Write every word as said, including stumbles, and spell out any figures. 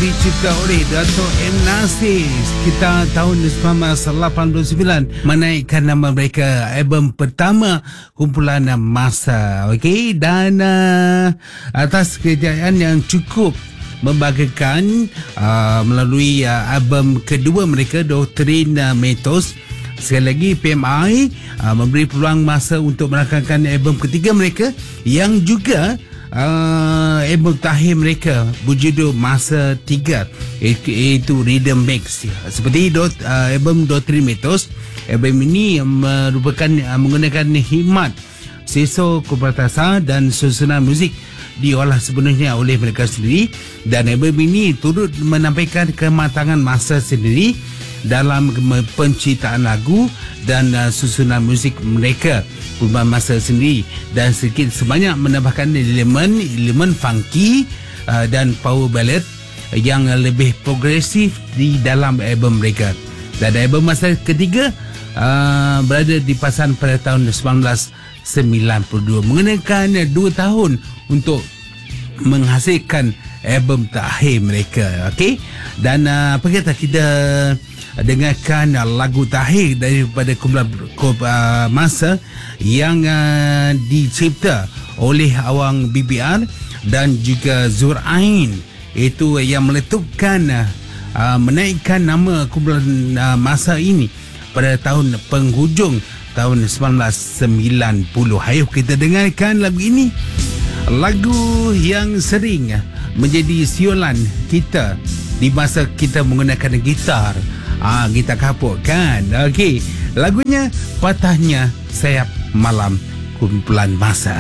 dicipta oleh Dato' M. Nasir sekitar tahun sembilan belas lapan puluh sembilan, menaikkan nama mereka album pertama kumpulan Masa. Okey, dan uh, atas kejayaan yang cukup membanggakan uh, melalui uh, album kedua mereka, Doktrin uh, Metos. Sekali lagi P M I uh, memberi peluang Masa untuk merakamkan album ketiga mereka yang juga Uh, album terakhir mereka berjudul Masa tiga, iaitu Rhythm Mix. Seperti dot, uh, album Doktrin Metos, album ini merupakan uh, menggunakan hikmat seso Kupertasa dan susunan muzik diolah sepenuhnya oleh mereka sendiri, dan album ini turut menampilkan kematangan Masa sendiri dalam penciptaan lagu dan uh, susunan muzik mereka, perubahan Masa sendiri, dan sedikit sebanyak menambahkan elemen-elemen funky uh, dan power ballad yang lebih progresif di dalam album mereka. Dan album Masa ketiga uh, berada di pasaran pada tahun sembilan belas sembilan puluh dua, mengenakan dua tahun untuk menghasilkan album terakhir mereka. Okey, dan uh, apa kata kita dengarkan lagu terakhir daripada kumpulan uh, Masa yang uh, dicipta oleh Awang B B R dan juga Zurain, itu yang meletupkan uh, menaikkan nama kumpulan uh, Masa ini pada tahun penghujung tahun sembilan belas sembilan puluh. Ayo kita dengarkan lagu ini, lagu yang sering menjadi siulan kita di masa kita menggunakan gitar. Ah, gitar kapuk kan. Okey, lagunya Patahnya Sayap Malam, kumpulan Masa.